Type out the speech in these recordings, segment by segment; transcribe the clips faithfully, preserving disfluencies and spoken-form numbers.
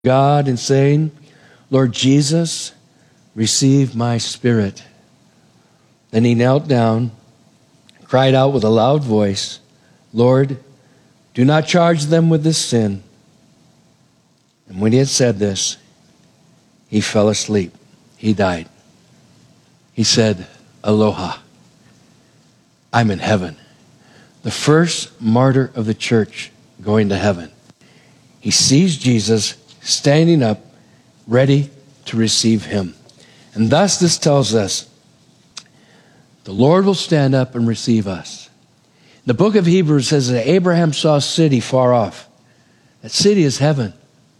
God and saying, Lord Jesus, receive my spirit. Then he knelt down, cried out with a loud voice, Lord, do not charge them with this sin. And when he had said this, he fell asleep. He died. He said, Aloha. I'm in heaven. The first martyr of the church going to heaven. He sees Jesus standing up, ready to receive him. And thus this tells us, the Lord will stand up and receive us. The book of Hebrews says that Abraham saw a city far off. That city is heaven.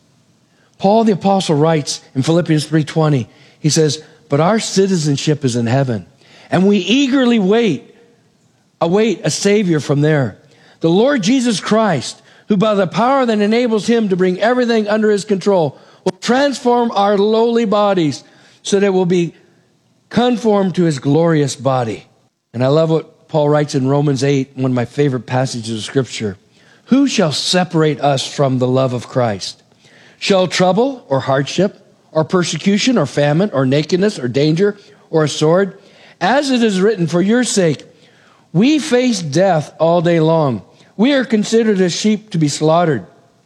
Paul the apostle writes in Philippians three twenty, he says, but our citizenship is in heaven, and we eagerly wait, await a Savior from there, the Lord Jesus Christ, who by the power that enables him to bring everything under his control will transform our lowly bodies so that it will be conformed to his glorious body. And I love what Paul writes in Romans eight, one of my favorite passages of Scripture. Who shall separate us from the love of Christ? Shall trouble or hardship or persecution or famine or nakedness or danger or a sword? As it is written, for your sake, we face death all day long. We are considered as sheep to be slaughtered.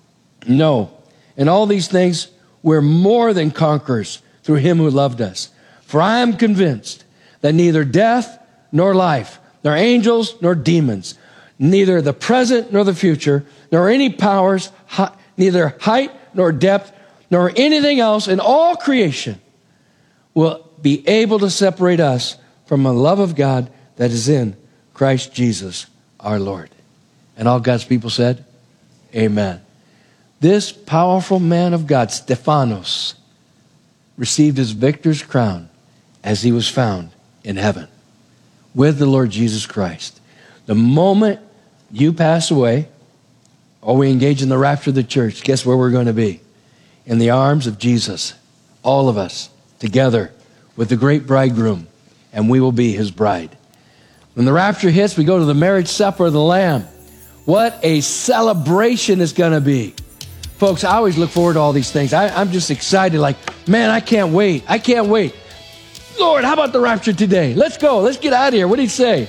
No, in all these things, we're more than conquerors through him who loved us. For I am convinced that neither death nor life, nor angels nor demons, neither the present nor the future, nor any powers, neither height nor depth, nor anything else in all creation will be able to separate us from the love of God that is in Christ Jesus our Lord. And all God's people said, amen. This powerful man of God, Stephanos, received his victor's crown as he was found in heaven with the Lord Jesus Christ. The moment you pass away, or we engage in the rapture of the church, guess where we're going to be? In the arms of Jesus, all of us together with the great bridegroom, and we will be his bride. When the rapture hits, we go to the marriage supper of the Lamb. What a celebration it's going to be. Folks, I always look forward to all these things. I, I'm just excited, like, man, I can't wait. I can't wait. Lord, how about the rapture today? Let's go. Let's get out of here. What do you say?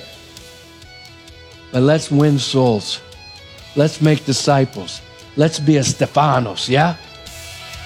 But let's win souls. Let's make disciples. Let's be a Stephanos, yeah?